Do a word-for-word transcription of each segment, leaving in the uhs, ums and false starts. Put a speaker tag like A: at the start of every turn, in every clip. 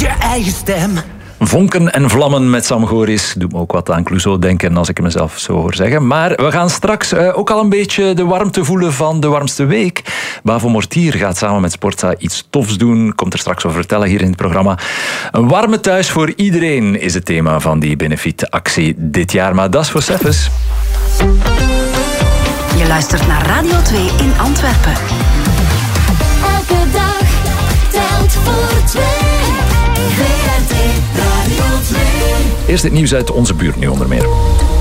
A: je eigen stem.
B: Vonken en vlammen met Sam Goris doet me ook wat aan Clouseau denken als ik het mezelf zo hoor zeggen. Maar we gaan straks uh, ook al een beetje de warmte voelen van de warmste week. Bavo Mortier gaat samen met Sportza iets tofs doen. Komt er straks over vertellen hier in het programma. Een warme thuis voor iedereen is het thema van die benefietactie dit jaar. Maar dat is voor Seffes.
C: Je luistert naar Radio twee in Antwerpen.
D: Elke dag telt voor twee. V R T Radio twee.
B: Eerst het nieuws uit onze buurt nu onder meer.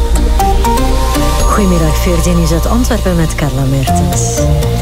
E: Goedemiddag, V R T Nieuws uit Antwerpen met Carla Mertens.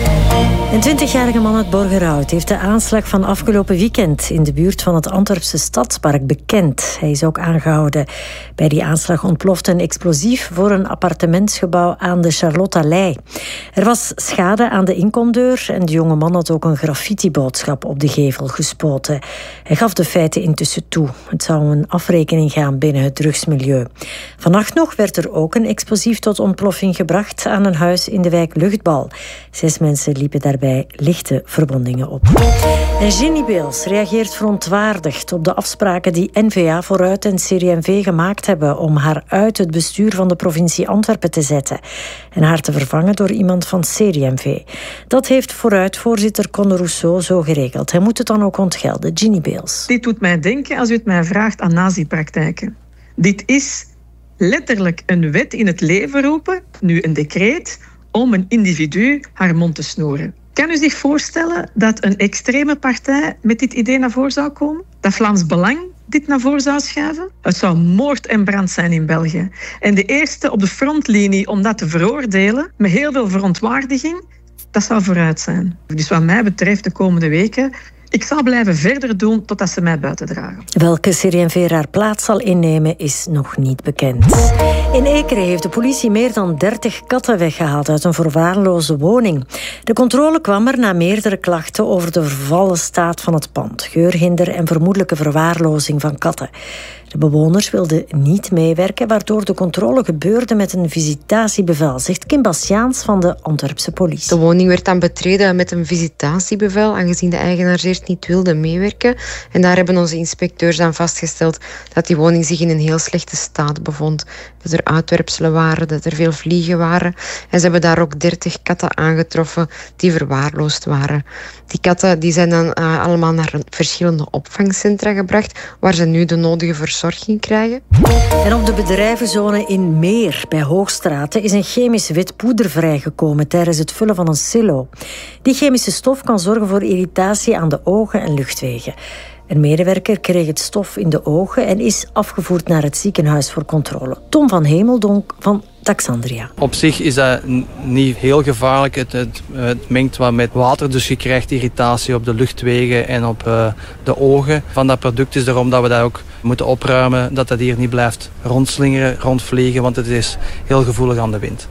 E: Een twintigjarige man uit Borgerhout heeft de aanslag van afgelopen weekend in de buurt van het Antwerpse Stadspark bekend. Hij is ook aangehouden. Bij die aanslag ontplofte een explosief voor een appartementsgebouw aan de Charlotteallee. Er was schade aan de inkomdeur en de jonge man had ook een graffitiboodschap op de gevel gespoten. Hij gaf de feiten intussen toe. Het zou om een afrekening gaan binnen het drugsmilieu. Vannacht nog werd er ook een explosief tot ontploffing gebracht aan een huis in de wijk Luchtbal. Zes mensen liepen daarbij lichte verwondingen op. En Ginny Beels reageert verontwaardigd op de afspraken die N V A Vooruit en C D M V gemaakt hebben om haar uit het bestuur van de provincie Antwerpen te zetten en haar te vervangen door iemand van C D M V. Dat heeft Vooruit-voorzitter Conor Rousseau zo geregeld. Hij moet het dan ook ontgelden. Ginny Beels.
F: Dit doet mij denken, als u het mij vraagt, aan nazi-praktijken. Dit is letterlijk een wet in het leven roepen, nu een decreet, om een individu haar mond te snoeren. Kan u zich voorstellen dat een extreme partij met dit idee naar voren zou komen? Dat Vlaams Belang dit naar voren zou schuiven? Het zou moord en brand zijn in België. En de eerste op de frontlinie om dat te veroordelen, met heel veel verontwaardiging, dat zou Vooruit zijn. Dus wat mij betreft de komende weken, ik zal blijven verder doen totdat ze mij buiten dragen.
E: Welke C D M V haar plaats zal innemen is nog niet bekend. In Ekeren heeft de politie meer dan dertig katten weggehaald uit een verwaarloosde woning. De controle kwam er na meerdere klachten over de vervallen staat van het pand, geurhinder en vermoedelijke verwaarlozing van katten. De bewoners wilden niet meewerken, waardoor de controle gebeurde met een visitatiebevel, zegt Kim Bastiaans van de Antwerpse politie.
G: De woning werd dan betreden met een visitatiebevel, aangezien de eigenaars eerst niet wilden meewerken. En daar hebben onze inspecteurs dan vastgesteld dat die woning zich in een heel slechte staat bevond. Dat er uitwerpselen waren, dat er veel vliegen waren. En ze hebben daar ook dertig katten aangetroffen die verwaarloosd waren. Die katten die zijn dan uh, allemaal naar verschillende opvangcentra gebracht, waar ze nu de nodige verzorging krijgen.
E: En op de bedrijvenzone in Meer, bij Hoogstraten, is een chemisch wit poeder vrijgekomen tijdens het vullen van een silo. Die chemische stof kan zorgen voor irritatie aan de ogen en luchtwegen. Een medewerker kreeg het stof in de ogen en is afgevoerd naar het ziekenhuis voor controle. Tom van Hemeldonk van Taxandria.
H: Op zich is dat niet heel gevaarlijk. Het, het, het mengt wat met water, dus je krijgt irritatie op de luchtwegen en op uh, de ogen van dat product. Is daarom dat we dat ook moeten opruimen, dat dat hier niet blijft rondslingeren, rondvliegen, want het is heel gevoelig aan de wind.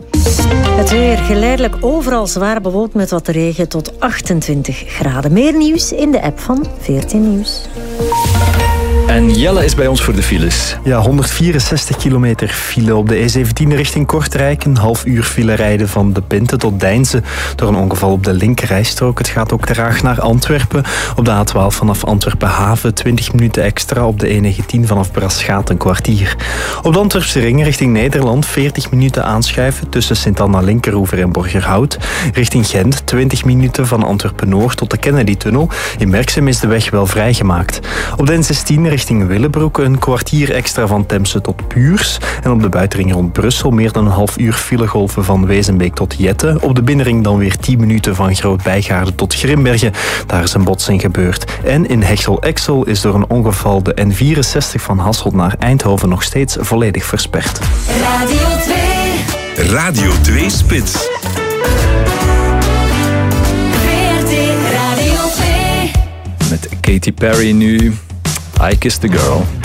E: Het weer geleidelijk overal zwaar bewolkt met wat regen tot achtentwintig graden. Meer nieuws in de app van veertien Nieuws.
B: En Jelle is bij ons voor de files.
I: Ja, honderdvierenzestig kilometer file op de E zeventien richting Kortrijk. Een half uur file rijden van De Pinte tot Deinze door een ongeval op de linkerrijstrook. Het gaat ook traag naar Antwerpen. Op de A twaalf vanaf Antwerpen-Haven twintig minuten extra. Op de E negentien vanaf Braschaat een kwartier. Op de Antwerpse ring richting Nederland veertig minuten aanschuiven tussen Sint-Anna-Linkeroever en Borgerhout. Richting Gent twintig minuten van Antwerpen-Noord tot de Kennedy-tunnel. In Merksem is de weg wel vrijgemaakt. Op de N zestien richting Willebroek een kwartier extra van Temse tot Puurs. En op de buitenring rond Brussel meer dan een half uur filegolven van Wezenbeek tot Jette. Op de binnenring dan weer tien minuten van Groot-Bijgaarden tot Grimbergen. Daar is een botsing gebeurd. En in Hechel-Exel is door een ongeval de N vierenzestig van Hasselt naar Eindhoven nog steeds volledig versperd.
D: Radio twee.
A: Radio twee Spits.
D: V R T Radio twee.
B: Met Katy Perry nu. I Kissed the Girl.